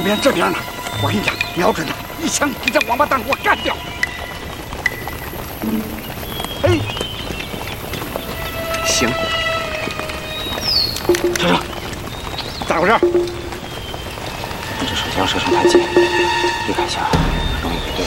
边这边呢，我跟你讲，瞄准他，一枪给这王八蛋给我干掉！哎，行，车车，咋回事？ 你这手枪射程太近，一开枪容易被对